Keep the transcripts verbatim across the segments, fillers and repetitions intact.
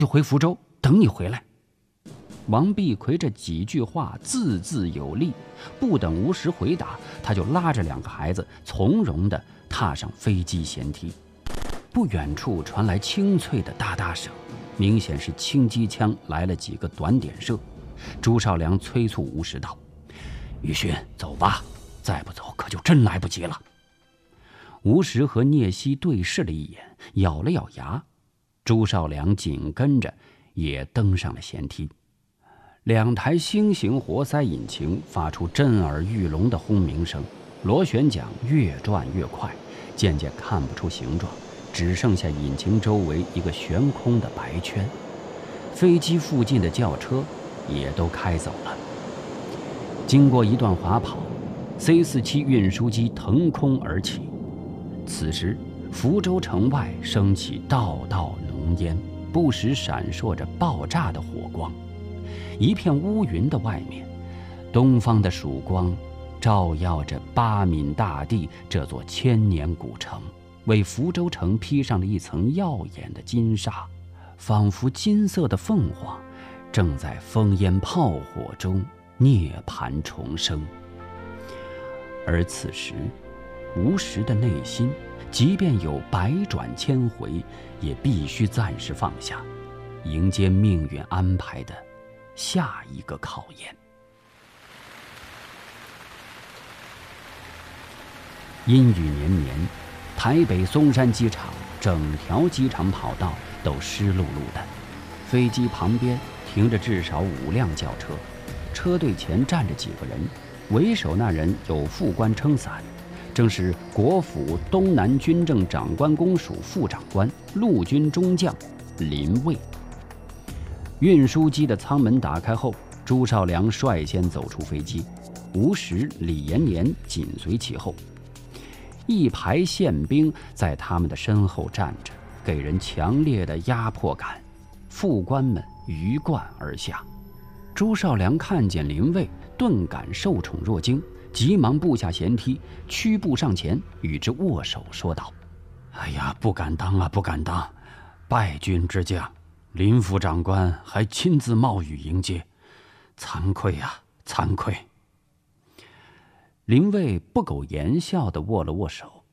就回福州等你回来。王必奎这几句话字字有力，不等吴石回答，他就拉着两个孩子从容地踏上飞机舷梯。不远处传来清脆的哒哒声，明显是轻机枪来了几个短点射。朱绍良催促吴石道：“于勋，走吧，再不走可就真来不及了。”吴石和聂西对视了一眼，咬了咬牙。朱绍良紧跟着也登上了舷梯。两台新型活塞引擎发出震耳欲聋的轰鸣声，螺旋桨越转越快，渐渐看不出形状，只剩下引擎周围一个悬空的白圈。飞机附近的轿车也都开走了。经过一段滑跑， C 四七运输机腾空而起。此时福州城外升起道道浓烟，不时闪烁着爆炸的火光。一片乌云的外面，东方的曙光照耀着八闽大地这座千年古城，为福州城披上了一层耀眼的金纱，仿佛金色的凤凰正在烽烟炮火中涅槃重生。而此时吴石的内心即便有百转千回，也必须暂时放下，迎接命运安排的下一个考验。阴雨绵绵，台北松山机场整条机场跑道都湿漉漉的，飞机旁边停着至少五辆轿车，车队前站着几个人，为首那人有副官撑伞，正是国府东南军政长官公署副长官陆军中将林蔚。运输机的舱门打开后，朱绍良率先走出飞机，吴石、李延年紧随其后。一排宪兵在他们的身后站着，给人强烈的压迫感。副官们鱼贯而下。朱绍良看见林蔚，顿感受宠若惊，急忙步下舷梯，屈步上前与之握手，说道：“哎呀，不敢当啊，不敢当！败军之将，林副长官还亲自冒雨迎接，惭愧啊，惭愧！”林蔚不苟言笑地握了握手：“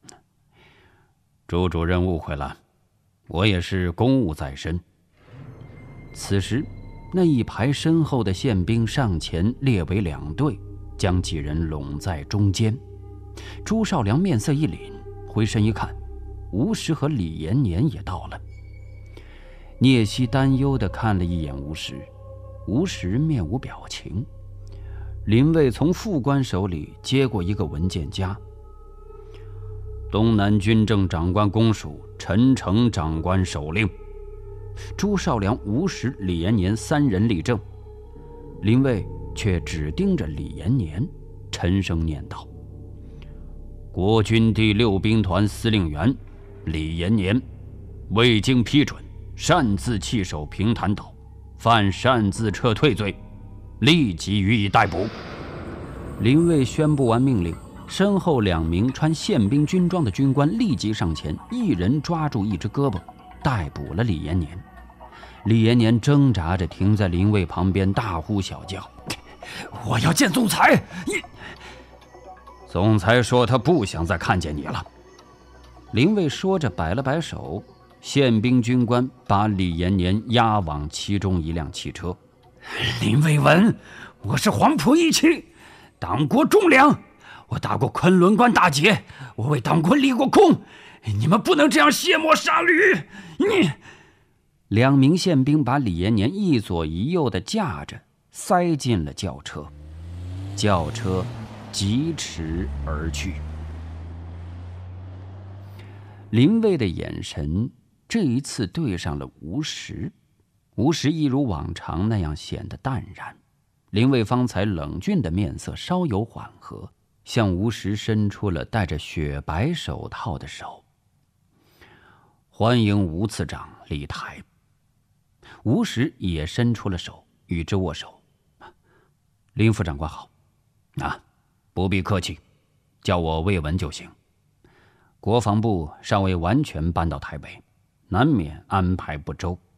朱主任误会了，我也是公务在身。”此时那一排身后的宪兵上前列为两队，将几人拢在中间。朱绍良面色一凛，回身一看，吴石和李延年也到了。聂西担忧地看了一眼吴石，吴石面无表情。林蔚从副官手里接过一个文件夹：“东南军政长官公署陈诚长官手令。”朱绍良、吴石、李延年三人立正，林蔚却只盯着李延年，沉声念道：“国军第六兵团司令员李延年，未经批准擅自弃守平潭岛，犯擅自撤退罪，立即予以逮捕。”林蔚宣布完命令，身后两名穿宪兵军装的军官立即上前，一人抓住一只胳膊，逮捕了李延年。李延年挣扎着停在林蔚旁边，大呼小叫：“我要见总裁！”你总裁说他不想再看见你了。林蔚说着摆了摆手，宪兵军官把李延年押往其中一辆汽车。林蔚文，我是黄埔一期，党国忠良，我打过昆仑关大捷，我为党国立过功，你们不能这样卸磨杀驴！你……两名宪兵把李延年一左一右地架着，塞进了轿车。轿车疾驰而去。林蔚的眼神这一次对上了吴石，吴石一如往常那样显得淡然。林蔚方才冷峻的面色稍有缓和，向吴石伸出了戴着雪白手套的手：“欢迎吴次长离台。”吴石也伸出了手，与之握手：“林副长官好。啊，不必客气，叫我魏文就行。国防部尚未完全搬到台北，难免安排不周。